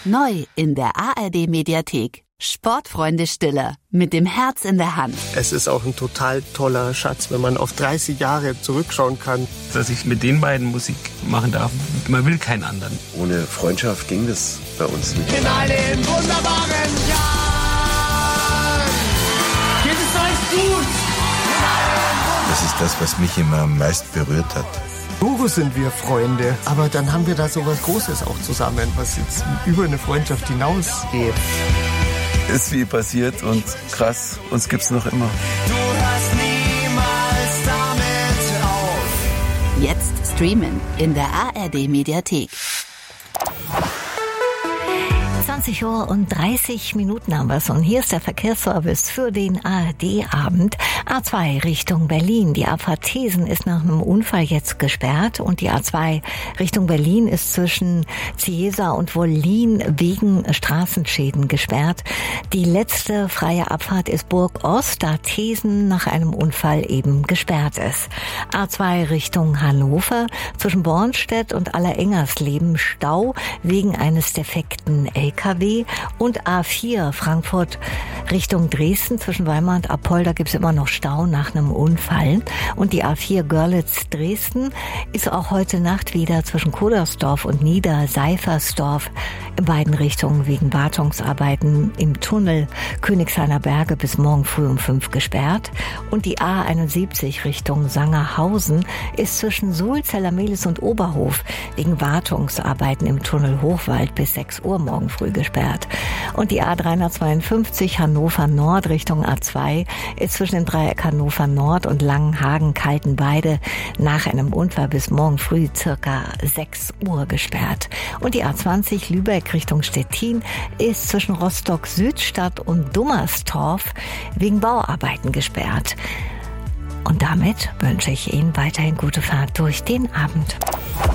Neu in der ARD-Mediathek. Sportfreunde Stiller mit dem Herz in der Hand. Es ist auch ein total toller Schatz, wenn man auf 30 Jahre zurückschauen kann. Dass ich mit den beiden Musik machen darf, man will keinen anderen. Ohne Freundschaft ging das bei uns nicht. In all den wunderbaren Jahren geht es euch gut. Das ist das, was mich immer am meisten berührt hat. Logo sind wir Freunde, aber dann haben wir da so was Großes auch zusammen, was jetzt über eine Freundschaft hinausgeht. Ist viel passiert und krass, uns gibt's noch immer. Du hörst niemals damit auf. Jetzt streamen in der ARD-Mediathek. 20 Uhr und 30 Minuten haben wir es und hier ist der Verkehrsservice für den ARD-Abend. A2 Richtung Berlin. Die Abfahrt Thesen ist nach einem Unfall jetzt gesperrt und die A2 Richtung Berlin ist zwischen Cieza und Wollin wegen Straßenschäden gesperrt. Die letzte freie Abfahrt ist Burg Ost, da Thesen nach einem Unfall eben gesperrt ist. A2 Richtung Hannover zwischen Bornstedt und Allerengersleben Stau wegen eines defekten LKW und A4 Frankfurt Richtung Dresden zwischen Weimar und Apolda gibt es immer noch Stau nach einem Unfall und die A4 Görlitz-Dresden ist auch heute Nacht wieder zwischen Kodersdorf und Niederseifersdorf in beiden Richtungen wegen Wartungsarbeiten im Tunnel Königshainer Berge bis morgen früh um 5 gesperrt und die A71 Richtung Sangerhausen ist zwischen Sulzeller-Mehlis und Oberhof wegen Wartungsarbeiten im Tunnel Hochwald bis 6 Uhr morgen früh gesperrt. Und die A352 Hannover Nord Richtung A2 ist zwischen dem Dreieck Hannover Nord und Langenhagen-Kaltenbeide nach einem Unfall bis morgen früh circa 6 Uhr gesperrt. Und die A20 Lübeck Richtung Stettin ist zwischen Rostock-Südstadt und Dummerstorf wegen Bauarbeiten gesperrt. Und damit wünsche ich Ihnen weiterhin gute Fahrt durch den Abend.